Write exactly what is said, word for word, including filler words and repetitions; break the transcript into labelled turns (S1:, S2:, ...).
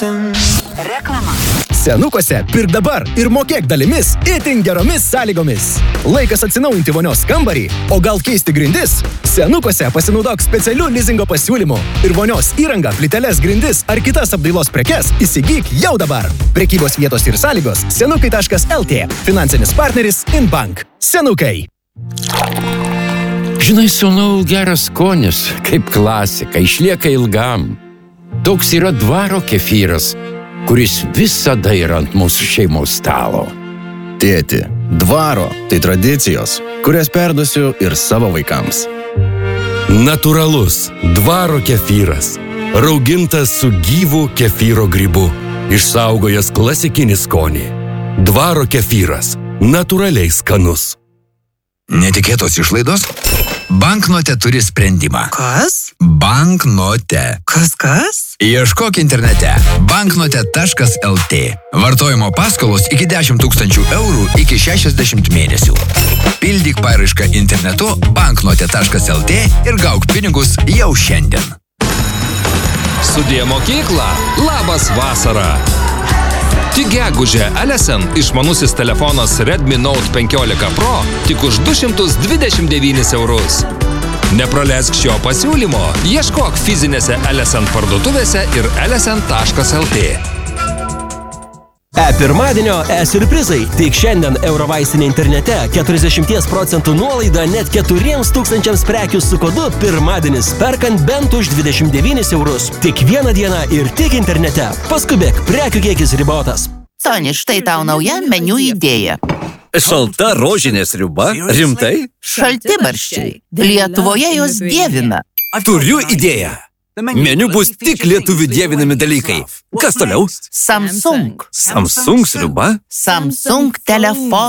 S1: Reklama.
S2: Senukuose pirk dabar ir mokėk dalimis itin geromis sąlygomis. Laikas atsinaujinti vonios kambarį, o gal keisti grindis? Senukuose pasinaudok specialių lizingo pasiūlymų ir vonios įrangą, plyteles, grindis ar kitas apdailos prekes įsigyk jau dabar. Prekybos vietos ir sąlygos senukai taškas lt. Finansinis partneris Inbank. Senukai.
S3: Žinai, sūnau, geras skonis, kaip klasika, išlieka ilgam. Toks yra dvaro kefyras, kuris visada yra ant mūsų šeimos stalo.
S4: Tėti, dvaro tai tradicijos, kurias perduosiu ir savo vaikams.
S5: Natūralus dvaro kefyras, raugintas su gyvu kefyro grybu, išsaugojęs klasikinį skonį. Dvaro kefyras, natūraliai skanus.
S6: Netikėtos išlaidos? Banknote turi sprendimą.
S1: Kas?
S6: Banknote.
S1: Kas kas?
S6: Ieškok internete banknote taškas lt. Vartojimo paskolos iki dešimt tūkstančių eurų iki šešiasdešimt mėnesių. Pildyk paraišką internetu banknote taškas lt ir gauk pinigus jau šiandien.
S7: Sudie mokykla. Labas vasara. Tik gegužę L S N išmanusis telefonas Redmi Note penkiolika Pro tik už du šimtus dvidešimt devynis eurus. Nepraleisk šio pasiūlymo, ieškok fizinėse L S N parduotuvėse ir L S N taškas lt.
S8: E-pirmadienio e-siurprizai. Tik šiandien Eurovaistinė internete keturiasdešimt procentų nuolaida net keturiems tūkstančiams prekių su kodu pirmadienis, perkant bent už dvidešimt devynis eurus. Tik vieną dieną ir tik internete. Paskubėk, prekių kiekis ribotas.
S1: Soni, štai tau nauja meniu idėja.
S9: Šalta rožinė sriuba? Rimtai?
S1: Šaltibarščiai. Lietuvoje jos dievina.
S9: Turiu idėją. Meniu bus tik lietuvių dievinami dalykai. Kas toliau?
S1: Samsung.
S9: Samsung sriuba?
S1: Samsung telefonas.